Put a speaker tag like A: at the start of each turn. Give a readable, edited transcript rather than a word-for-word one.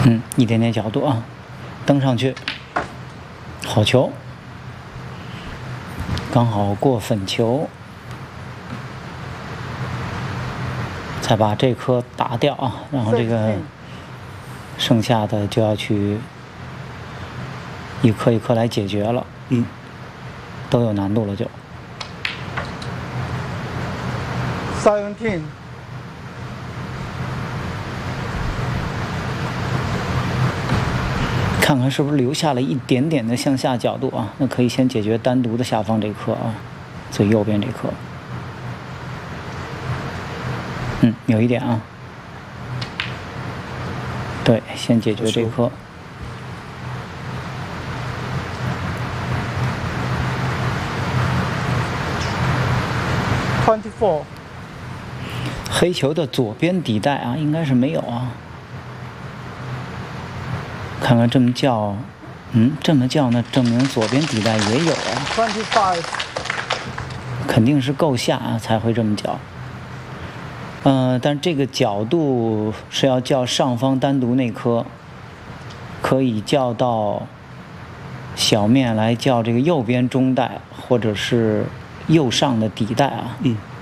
A: 一点点角度啊，蹬上去，好球，刚好过粉球，再把这颗打掉啊，然后这个剩下的就要去一颗一颗来解决了，都有难度了就。
B: 17。
A: 看看是不是留下了一点点的向下角度啊？那可以先解决单独的下方这颗啊，最右边这颗。有一点啊。对，先解决这颗。
B: 24。
A: 黑球的左边底袋啊，应该是没有啊。看看这么叫，这么叫，那证明左边底袋也有啊。
B: 25。
A: 肯定是够下啊，才会这么叫。但这个角度是要叫上方单独那颗，可以叫到小面来叫这个右边中袋，或者是右上的底袋啊。